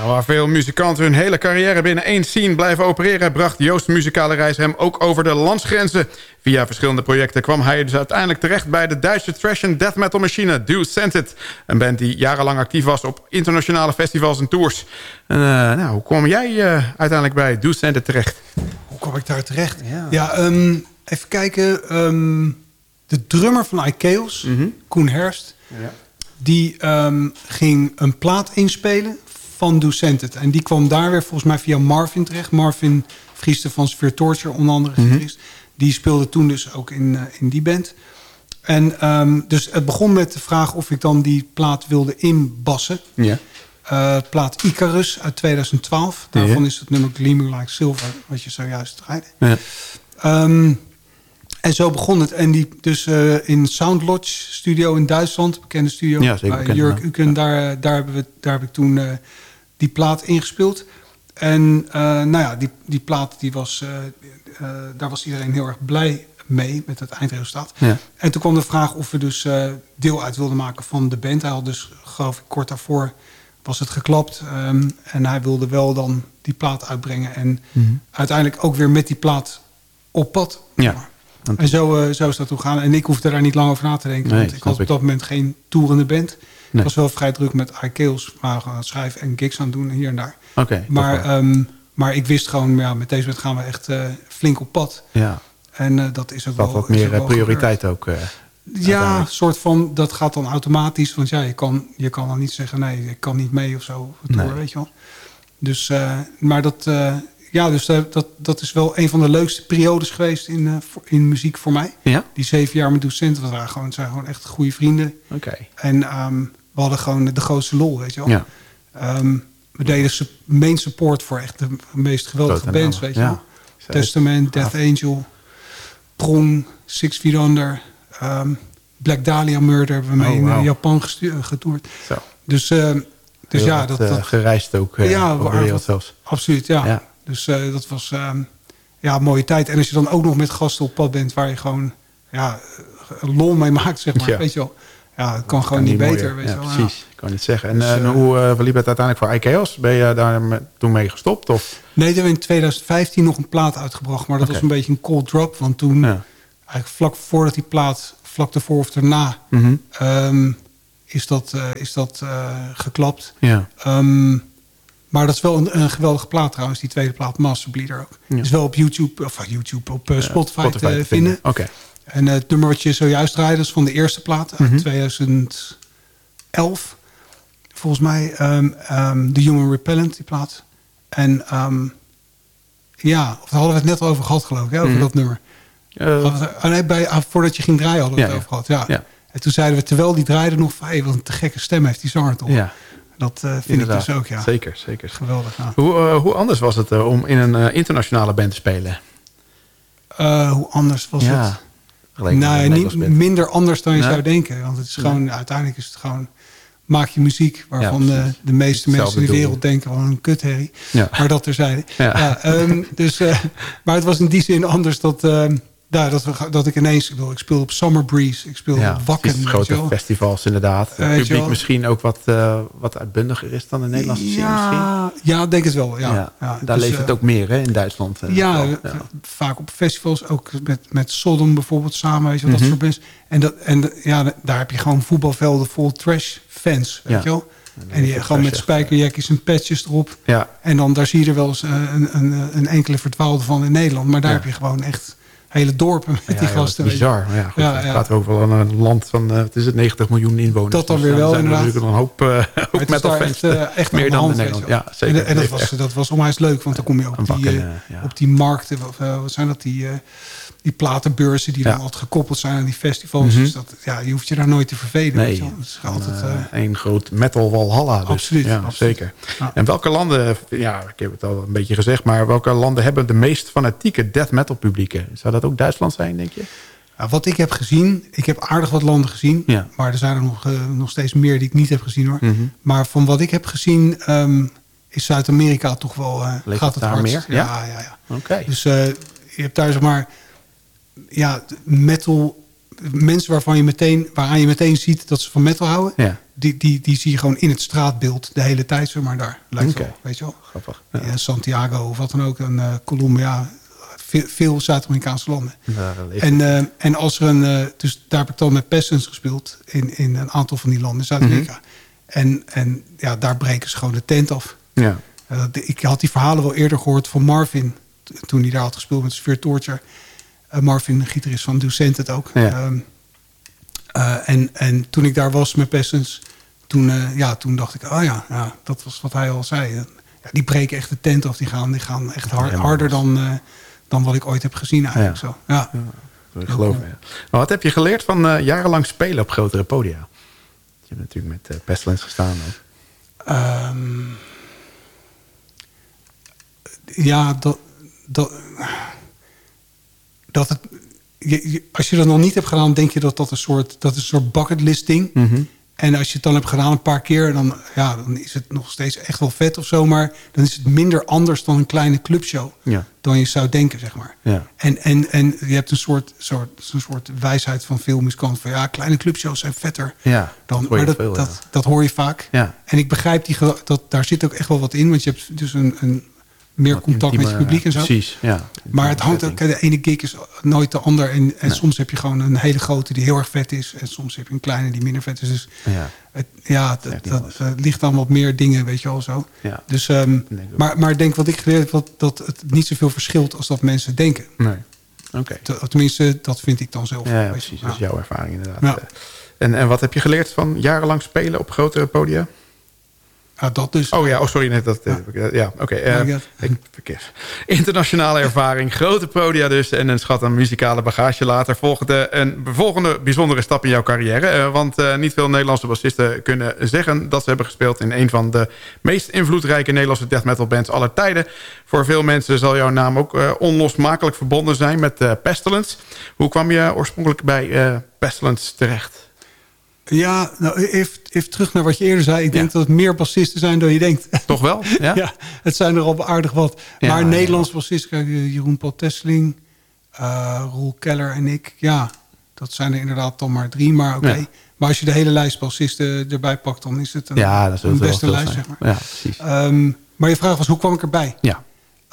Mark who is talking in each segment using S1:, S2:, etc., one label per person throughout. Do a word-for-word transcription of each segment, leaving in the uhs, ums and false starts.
S1: Nou, waar veel muzikanten hun hele carrière binnen één scene blijven opereren, bracht Joost's muzikale reis hem ook over de landsgrenzen. Via verschillende projecten kwam hij dus uiteindelijk terecht bij de Duitse thrash and death metal machine Do Sent It. Een band die jarenlang actief was op internationale festivals en tours. En, uh, nou, hoe kwam jij uh, uiteindelijk bij Do Sent It terecht?
S2: Hoe kwam ik daar terecht?
S1: Ja,
S2: ja um, even kijken. Um, de drummer van Ikeos, mm-hmm. Koen Herst, ja. die um, ging een plaat inspelen van Do Sent It. En die kwam daar weer volgens mij via Marvin terecht. Marvin Vriester van Sphere Torture, onder andere mm-hmm. gitarist. Die speelde toen dus ook in, uh, in die band. En um, dus het begon met de vraag of ik dan die plaat wilde inbassen.
S1: Ja.
S2: Uh, plaat Icarus uit tweeduizend twaalf. Daarvan ja. is het nummer Gleaming Like Silver, wat je zojuist draaide. Ja. Um, en zo begon het. En die dus uh, in Sound Lodge studio in Duitsland, bekende studio.
S1: Ja, zeker
S2: bij Jurk Uken, ja. daar, daar, hebben we, daar heb ik toen uh, die plaat ingespeeld. En uh, nou ja, die, die plaat, die was, uh, uh, daar was iedereen heel erg blij mee met het eindresultaat. Ja. En toen kwam de vraag of we dus uh, deel uit wilden maken van de band. Hij had dus, geloof ik, kort daarvoor was het geklapt. Um, en hij wilde wel dan die plaat uitbrengen. En mm-hmm. uiteindelijk ook weer met die plaat op pad.
S1: Ja.
S2: En zo, uh, zo is dat toen gaan. En ik hoefde daar niet lang over na te denken.
S1: Nee,
S2: want ik had op
S1: ik.
S2: dat moment geen toerende band. Nee. Ik was wel vrij druk met Ikeos, maar aan het schrijven en gigs aan het doen hier en daar.
S1: Okay,
S2: maar, um, maar ik wist gewoon, ja, met deze band gaan we echt uh, flink op pad.
S1: Ja.
S2: En uh, dat is ook
S1: dat
S2: wel...
S1: wat meer wel prioriteit gebeurd. Ook. Uh,
S2: ja, een soort van, dat gaat dan automatisch. Want ja, je kan, je kan dan niet zeggen, nee, ik kan niet mee of zo. Tour, nee. Weet je wel. Dus, uh, maar dat... Uh, Ja, dus uh, dat, dat is wel een van de leukste periodes geweest in, uh, voor, in muziek voor mij. Ja? Die zeven jaar met docent, we waren gewoon, zijn gewoon echt goede vrienden.
S1: Okay.
S2: En um, we hadden gewoon de grootste lol, weet je wel. Ja. Um, we deden su- main support voor echt de meest geweldige Grote bands, namen. Weet je wel. Ja. Testament, Death ah. Angel, Prong, Six Feet Under, um, Black Dahlia Murder hebben we mee oh, wow. in Japan gestu- getoerd. Zo. Dus, uh, dus
S1: Heel
S2: ja, dat,
S1: uh,
S2: dat
S1: gereisd ook uh,
S2: ja,
S1: over de wereld zelfs.
S2: Absoluut, ja. ja. Dus uh, dat was uh, ja, een mooie tijd. En als je dan ook nog met gasten op pad bent waar je gewoon ja, lol mee maakt, zeg maar. Ja. Weet je wel. Ja, het kan dat gewoon kan niet beter. Weet
S1: ja,
S2: je wel.
S1: Precies,
S2: ja.
S1: ik kan niet zeggen. En
S2: dus,
S1: uh, hoe uh, verliep het uiteindelijk voor Ikeos? Ben je daar met, toen mee gestopt? Of?
S2: Nee, toen hebben we in twintig vijftien nog een plaat uitgebracht. Maar dat okay. was een beetje een cold drop. Want toen, ja. eigenlijk vlak voordat die plaat, vlak ervoor of erna... Mm-hmm. Um, is dat, uh, is dat uh, geklapt. Ja. Um, Maar dat is wel een, een geweldige plaat trouwens. Die tweede plaat, Master Bleeder ook. Ja. Is wel op YouTube, of YouTube, op uh, Spotify, ja, Spotify te vinden.
S1: Okay.
S2: En uh, het nummer wat je zojuist draaide is van de eerste plaat uit mm-hmm. tweeduizend elf. Volgens mij um, um, The Human Repellent, die plaat. En um, ja, of daar hadden we het net al over gehad geloof ik, hè, over mm-hmm. dat nummer. Uh, oh, nee, bij, ah, voordat je ging draaien hadden we ja, het over ja. gehad. Ja. Ja. En toen zeiden we, terwijl die draaide nog van, hey, wat een te gekke stem heeft die zanger toch. Ja. Dat uh, vind Inderdaad. ik dus ook, ja.
S1: Zeker, zeker.
S2: Geweldig, ja.
S1: Hoe, uh, hoe anders was het uh, om in een uh, internationale band te spelen?
S2: Uh, hoe anders was ja. het? Nee, nou, niet, minder anders dan je ja. zou denken. Want het is gewoon, ja. uiteindelijk is het gewoon... maak je muziek waarvan ja, de, de meeste mensen in de wereld doel. denken... van een kutherrie. Ja. Maar dat terzijde. Ja. Ja, um, dus, uh, maar het was in die zin anders dat... Uh, Ja, dat, dat ik ineens, ik, bedoel, ik speelde op Summer Breeze, ik speelde ja, op Wakken.
S1: Grote festivals inderdaad. Het uh, publiek misschien ook wat, uh, wat uitbundiger is dan de Nederlandse scene
S2: ja,
S1: misschien.
S2: Ja, denk het wel. Ja,
S1: ja,
S2: ja.
S1: Daar dus, leeft het ook meer hè, in Duitsland. Uh,
S2: ja, ja, vaak op festivals, ook met, met Sodom bijvoorbeeld samen, weet je wel, mm-hmm. dat soort bands. En, dat, en ja, daar heb je gewoon voetbalvelden vol trash fans, weet ja. je wel. En, en die gewoon met spijkerjackies en patches erop. Ja. En dan daar zie je er wel eens uh, een, een, een enkele verdwaalde van in Nederland. Maar daar ja. heb je gewoon echt... hele dorpen met ja, die gasten.
S1: Ja, bizar. Ja, goed, ja, ja. Het gaat over een, een land van uh, het is het negentig miljoen inwoners.
S2: Dat dan weer dus, wel,
S1: zijn
S2: inderdaad.
S1: Er natuurlijk een hoop, uh, hoop metal fans. Echt, uh, echt meer dan hand, in Nederland. Ja, zeker.
S2: En, en dat, was, dat was onwijs leuk, want dan kom je op, die, uh, ja. op die markten. Uh, wat zijn dat? Die, uh, die platenbeurzen die ja. dan altijd gekoppeld zijn aan die festivals. Mm-hmm. Dus dat, ja, je hoeft je daar nooit te vervelen.
S1: Nee,
S2: weet je wel. Het is altijd uh,
S1: een groot metal walhalla. Dus.
S2: Absoluut.
S1: Ja,
S2: absoluut.
S1: Zeker. Ja. En welke landen, ja, ik heb het al een beetje gezegd, maar welke landen hebben de meest fanatieke death metal publieken? Zou dat ook Duitsland zijn, denk je?
S2: Ja, wat ik heb gezien, ik heb aardig wat landen gezien, ja. maar er zijn er nog, uh, nog steeds meer die ik niet heb gezien hoor. Mm-hmm. Maar van wat ik heb gezien um, is Zuid-Amerika toch wel uh, gaat het,
S1: het daar
S2: hardst.
S1: meer?
S2: Ja, ja, ja. ja.
S1: Oké. Okay.
S2: Dus uh, je hebt daar zeg maar ja, metal mensen waarvan je meteen, waaraan je meteen ziet dat ze van metal houden. Ja. die, die, die zie je gewoon in het straatbeeld de hele tijd, zeg maar, daar. Lijkt
S1: Oké.
S2: wel, weet je wel.
S1: Grappig.
S2: Ja. Ja, Santiago of wat dan ook, en uh, Colombia, veel, veel Zuid-Amerikaanse landen.
S1: Daar leeft
S2: En, uh, en als er een, uh, dus daar heb ik dan met Pestilence gespeeld in, in een aantal van die landen in Zuid-Amerika. Mm-hmm. En, en ja, daar breken ze gewoon de tent af.
S1: Ja.
S2: Uh, ik had die verhalen wel eerder gehoord van Marvin, t- toen hij daar had gespeeld met Sphere Torture. Uh, Marvin, de gitarist van Ducentet ook.
S1: Ja.
S2: Um, uh, en, en toen ik daar was met Pestilence, toen, uh, ja, toen dacht ik, oh ja, ja, dat was wat hij al zei. Ja, die breken echt de tent af, die gaan, die gaan echt hard, harder dan, uh, dan wat ik ooit heb gezien eigenlijk. Ja. Zo. Ja.
S1: Ja, dat geloof ik. Ja. Maar wat heb je geleerd van uh, jarenlang spelen op grotere podia? Je hebt natuurlijk met uh, Pestilence gestaan ook.
S2: Um, ja, dat, dat, dat het, je, je, als je dat nog niet hebt gedaan, denk je dat dat een soort, dat is een soort bucketlist ding.
S1: Mm-hmm.
S2: En als je het dan hebt gedaan een paar keer, dan, ja, dan is het nog steeds echt wel vet of zo. Maar dan is het minder anders dan een kleine clubshow.
S1: Ja. Dan
S2: je zou denken, zeg maar.
S1: Ja.
S2: En, en, en je hebt een soort, soort, een soort wijsheid van veel muzikanten. Van ja, kleine clubshows zijn vetter.
S1: Ja,
S2: dan,
S1: dat
S2: maar dat,
S1: veel,
S2: dat,
S1: ja.
S2: dat hoor je vaak.
S1: Ja.
S2: En ik begrijp, die, dat, daar zit ook echt wel wat in. Want je hebt dus een, een meer
S1: wat
S2: contact
S1: intiemer,
S2: met je publiek en zo.
S1: Precies, ja.
S2: Maar het hangt ook, de ene gig is nooit de ander. En, en
S1: nee.
S2: soms heb je gewoon een hele grote die heel erg vet is. En soms heb je een kleine die minder vet is. Dus
S1: ja,
S2: het, ja, dat, dat uh, ligt aan wat meer dingen, weet je wel zo.
S1: Ja.
S2: Dus, um, maar, maar ik denk wat ik geleerd heb, dat het niet zoveel verschilt als dat mensen denken.
S1: Nee. Okay.
S2: Tenminste, dat vind ik dan zelf.
S1: Ja, ja precies. Dat is jouw ervaring inderdaad.
S2: Ja.
S1: En, en wat heb je geleerd van jarenlang spelen op grotere podia?
S2: Ja, dat dus.
S1: Oh ja, oh sorry. Nee, dat, ja, ja oké. Okay. Uh, verkeerd. Internationale ervaring, grote podia dus... en een schat aan muzikale bagage later... volgde een volgende bijzondere stap in jouw carrière. Uh, want uh, niet veel Nederlandse bassisten kunnen zeggen... dat ze hebben gespeeld in een van de meest invloedrijke Nederlandse death metal bands aller tijden. Voor veel mensen zal jouw naam ook uh, onlosmakelijk verbonden zijn met uh, Pestilence. Hoe kwam je oorspronkelijk bij uh, Pestilence terecht?
S2: Ja, nou, even, even terug naar wat je eerder zei. Ik denk
S1: ja.
S2: dat het meer bassisten zijn dan je denkt.
S1: Toch wel? Ja,
S2: ja het zijn er al aardig wat.
S1: Ja,
S2: maar Nederlands
S1: ja.
S2: bassisten, Jeroen Paul Tesseling, uh, Roel Keller en ik. Ja, dat zijn er inderdaad dan maar drie. Maar oké. Okay. Ja. Maar als je de hele lijst bassisten erbij pakt, dan is het een,
S1: ja, dat is
S2: een beste lijst,
S1: zijn.
S2: zeg maar.
S1: Ja, precies.
S2: Um, maar je vraag was, hoe kwam ik erbij?
S1: Ja.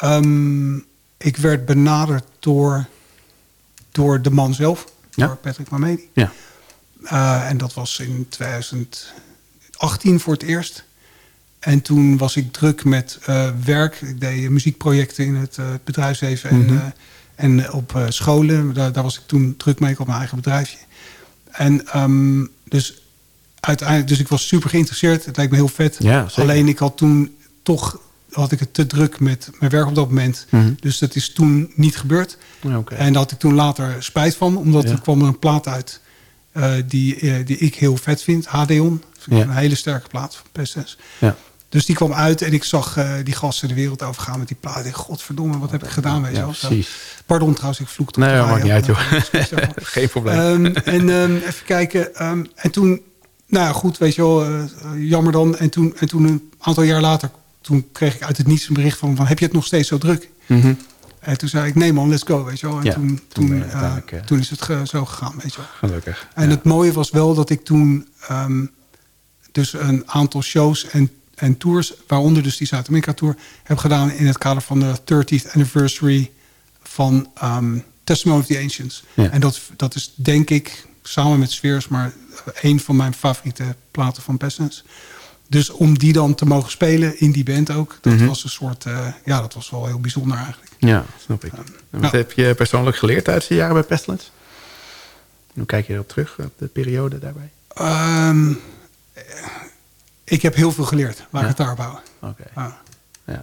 S2: Um, ik werd benaderd door, door de man zelf.
S1: Ja?
S2: Door Patrick Mamedi.
S1: Ja.
S2: Uh, en dat was in twintig achttien voor het eerst. En toen was ik druk met uh, werk. Ik deed muziekprojecten in het uh, bedrijfsleven en, mm-hmm. uh, en op uh, scholen. Daar, daar was ik toen druk mee op mijn eigen bedrijfje. En um, dus uiteindelijk, dus ik was super geïnteresseerd. Het lijkt me heel vet.
S1: Ja,
S2: alleen ik had toen toch had ik het te druk met mijn werk op dat moment.
S1: Mm-hmm.
S2: Dus dat is toen niet gebeurd.
S1: Okay.
S2: En daar had ik toen later spijt van, omdat ja. er kwam er een plaat uit. Uh, die, uh, die ik heel vet vind. Hadeon. Vind ik ja. Een hele sterke plaat van Pestilence.
S1: Ja.
S2: Dus die kwam uit en ik zag uh, die gasten de wereld overgaan met die plaat. Ik godverdomme, wat heb ik gedaan? Weet je
S1: ja,
S2: wel?
S1: Precies.
S2: Pardon trouwens, ik vloek toch.
S1: Nee, dat maakt niet uit, joh. Geen probleem.
S2: Um, en um, even kijken. Um, en toen, nou ja, goed, weet je wel, uh, jammer dan. En toen, en toen een aantal jaar later, toen kreeg ik uit het niets een bericht van, van heb je het nog steeds zo druk?
S1: Mm-hmm.
S2: En toen zei ik, nee man, let's go, weet je wel. En
S1: ja,
S2: toen,
S1: toen,
S2: toen,
S1: uh,
S2: uh, toen is het ge, zo gegaan, weet je wel.
S1: Gelukkig.
S2: En
S1: ja.
S2: het mooie was wel dat ik toen um, dus een aantal shows en, en tours, waaronder dus die Zuid-Amerika-tour, heb gedaan in het kader van de dertieth anniversary van um, Testimony of the Ancients. Ja. En dat, dat is denk ik, samen met Spheres, maar een van mijn favoriete platen van Pestilence. Dus om die dan te mogen spelen in die band ook, dat mm-hmm. was een soort, uh, ja, dat was wel heel bijzonder eigenlijk.
S1: Ja, snap ik. En wat ja. heb je persoonlijk geleerd tijdens de jaren bij Pestilence? Hoe kijk je erop terug, op de periode daarbij?
S2: Um, ik heb heel veel geleerd, waar ja? ik het daarop hou.
S1: Oké. Okay. Ah. Ja.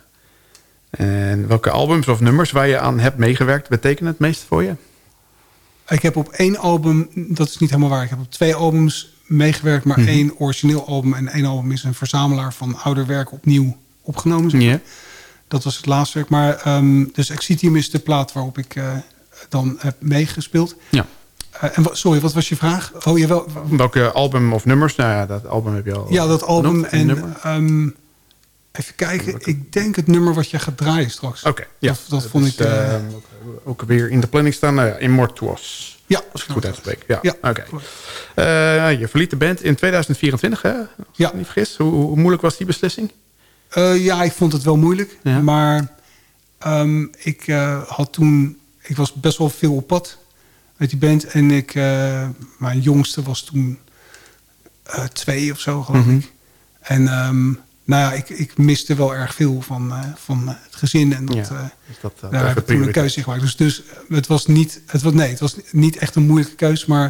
S1: En welke albums of nummers waar je aan hebt meegewerkt betekenen het meest voor je?
S2: Ik heb op één album, dat is niet helemaal waar, ik heb op twee albums meegewerkt, maar mm-hmm. één origineel album en één album is een verzamelaar van ouder werk opnieuw opgenomen. Zeg maar. Yeah. Dat was het laatste werk. Maar um, dus Exitium is de plaat waarop ik uh, dan heb meegespeeld. Ja. Uh, en w- sorry, wat was je vraag? Oh, jawel.
S1: Welke album of nummers? Nou ja, dat album heb je al.
S2: Ja, dat album en um, even kijken. Welke? Ik denk het nummer wat je gaat draaien straks.
S1: Oké, okay, ja.
S2: Dat, dat, dat vond is, ik uh,
S1: uh, ook weer in de planning staan. Nou ja, Immortuos.
S2: Ja,
S1: als ik het goed uitspreek. Ja,
S2: ja
S1: oké. Okay. Uh, je verliet de band in tweeduizend vierentwintig, hè? Als
S2: ja.
S1: ik me niet vergis. Hoe, hoe moeilijk was die beslissing?
S2: Uh, ja, ik vond het wel moeilijk. Ja. Maar um, ik uh, had toen... Ik was best wel veel op pad met die band. En ik, uh, mijn jongste was toen uh, twee of zo, geloof mm-hmm. ik. En um, nou ja, ik, ik miste wel erg veel van, uh, van het gezin. En dat, ja, uh, dus dat uh, daar heb ik toen een keuze in gemaakt. Dus, dus het was niet... Het was, nee, het was niet echt een moeilijke keuze, maar...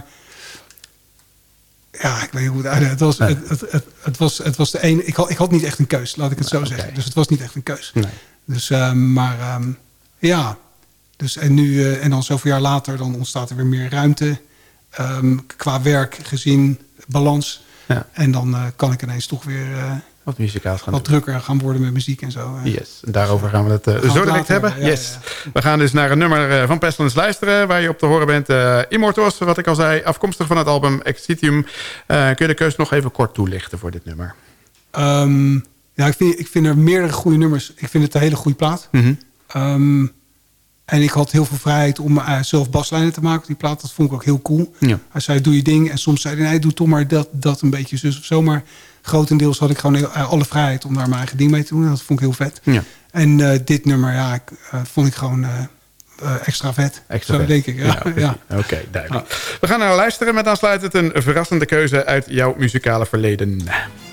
S2: Ja, ik weet niet hoe het uit. Het was, nee. het, het, het, het, was, het was de ene. Ik had, ik had niet echt een keus, laat ik het nee, zo okay. zeggen. Dus het was niet echt een keus. Nee. Dus, uh, maar um, ja. Dus en nu uh, en dan zoveel jaar later, dan ontstaat er weer meer ruimte um, qua werk, gezin, balans. Ja. En dan uh, kan ik ineens toch weer uh,
S1: wat muzikaal gaan
S2: wat
S1: doen.
S2: drukker gaan worden met muziek en zo. Uh.
S1: Yes, daarover gaan we het uh, gaan zo direct hebben. hebben. Ja, yes. Ja, ja. We gaan dus naar een nummer uh, van Pestilence luisteren, waar je op te horen bent. Uh, Immortals, wat ik al zei, afkomstig van het album Exitium. Uh, kun je de keus nog even kort toelichten voor dit nummer?
S2: Um, ja, ik vind, ik vind er meerdere goede nummers. Ik vind het een hele goede plaat. Mm-hmm. Um, En ik had heel veel vrijheid om uh, zelf baslijnen te maken. Die plaat, dat vond ik ook heel cool. Ja. Hij zei, doe je ding. En soms zei hij, nee, doe toch maar dat, dat een beetje zus of zo. Maar grotendeels had ik gewoon heel, uh, alle vrijheid om daar mijn eigen ding mee te doen. En dat vond ik heel vet. Ja. En uh, dit nummer, ja, ik, uh, vond ik gewoon uh, uh, extra vet. Extra zo vet. Denk ik. Ja. Ja,
S1: ja. Oké, okay, duidelijk. Ja. We gaan naar luisteren met aansluitend een verrassende keuze uit jouw muzikale verleden.